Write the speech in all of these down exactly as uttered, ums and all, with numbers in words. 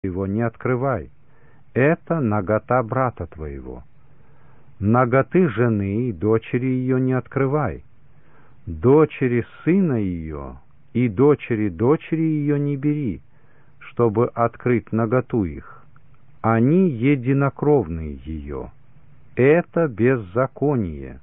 его не открывай. Это нагота брата твоего. Наготы жены и дочери ее не открывай. Дочери сына ее и дочери дочери ее не бери, чтобы открыть наготу их. Они единокровные ее. Это беззаконие.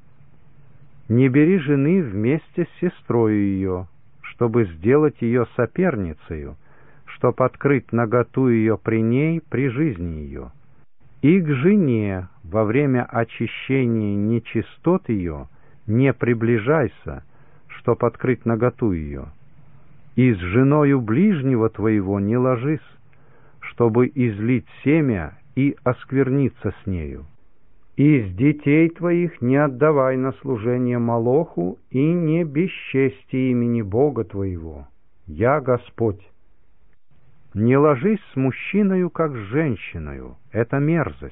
Не бери жены вместе с сестрою ее, чтобы сделать ее соперницею, чтоб открыть наготу ее при ней, при жизни ее. И к жене во время очищения нечистот ее не приближайся, чтоб открыть наготу ее. И с женою ближнего твоего не ложись, чтобы излить семя и оскверниться с нею. Из детей твоих не отдавай на служение Молоху и не бесчести имени Бога твоего. Я Господь. Не ложись с мужчиною, как с женщиною, это мерзость.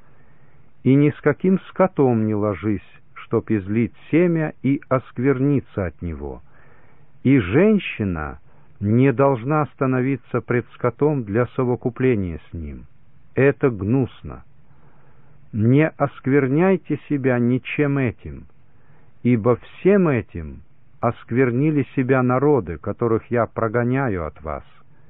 И ни с каким скотом не ложись, чтоб излить семя и оскверниться от него. И женщина не должна становиться пред скотом для совокупления с ним. Это гнусно. Не оскверняйте себя ничем этим, ибо всем этим осквернили себя народы, которых я прогоняю от вас.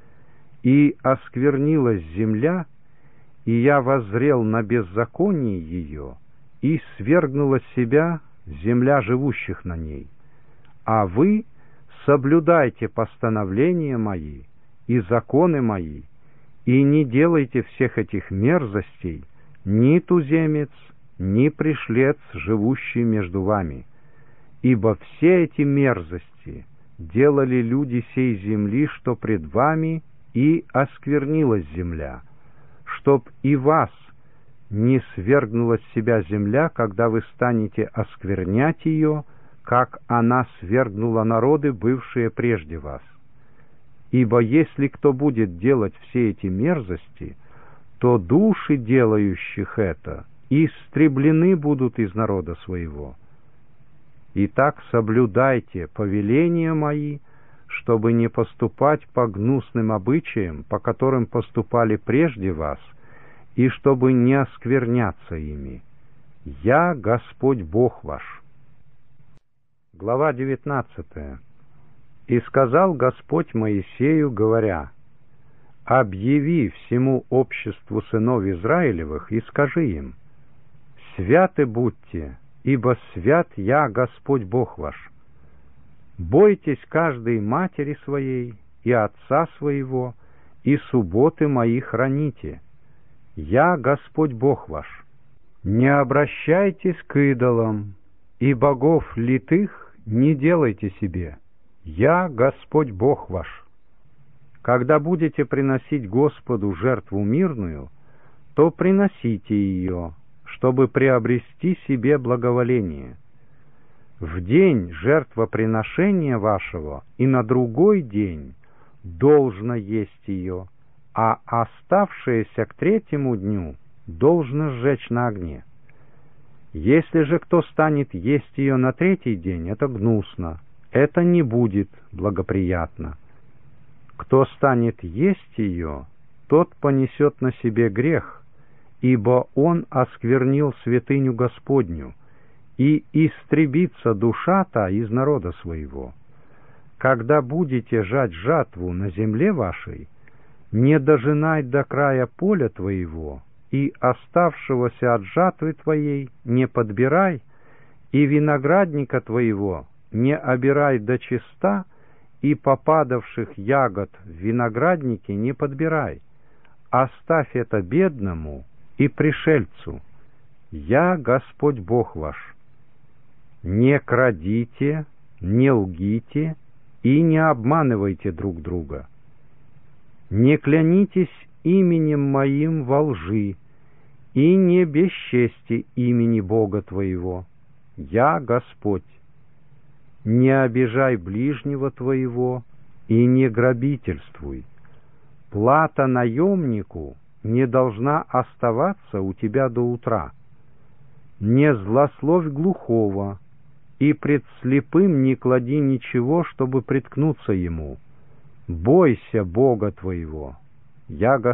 И осквернилась земля, и я воззрел на беззаконие ее, и свергнула себя земля живущих на ней. А вы соблюдайте постановления мои и законы мои, и не делайте всех этих мерзостей, ни туземец, ни пришлец, живущий между вами. Ибо все эти мерзости делали люди сей земли, что пред вами, и осквернилась земля, чтоб и вас не свергнула с себя земля, когда вы станете осквернять ее, как она свергнула народы, бывшие прежде вас. Ибо если кто будет делать все эти мерзости, то души делающих это истреблены будут из народа своего. Итак, соблюдайте повеления мои, чтобы не поступать по гнусным обычаям, по которым поступали прежде вас, и чтобы не оскверняться ими. Я Господь Бог ваш. Глава девятнадцатая. И сказал Господь Моисею, говоря: «Объяви всему обществу сынов Израилевых и скажи им: святы будьте, ибо свят я Господь Бог ваш. Бойтесь каждой матери своей и отца своего, и субботы мои храните. Я Господь Бог ваш. Не обращайтесь к идолам, и богов литых не делайте себе. Я Господь Бог ваш. Когда будете приносить Господу жертву мирную, то приносите ее, чтобы приобрести себе благоволение. В день жертвоприношения вашего и на другой день должно есть ее, а оставшееся к третьему дню должно сжечь на огне. Если же кто станет есть ее на третий день, это гнусно, это не будет благоприятно. Кто станет есть ее, тот понесет на себе грех, ибо он осквернил святыню Господню, и истребится душа та из народа своего. Когда будете жать жатву на земле вашей, не дожинай до края поля твоего, и оставшегося от жатвы твоей не подбирай, и виноградника твоего не обирай до чиста, и попадавших ягод в винограднике не подбирай. Оставь это бедному и пришельцу. Я Господь Бог ваш. Не крадите, не лгите и не обманывайте друг друга. Не клянитесь именем моим во лжи, и не бесчести имени Бога твоего. Я Господь. Не обижай ближнего твоего и не грабительствуй. Плата наемнику не должна оставаться у тебя до утра. Не злословь глухого, и пред слепым не клади ничего, чтобы приткнуться ему. Бойся Бога твоего. Я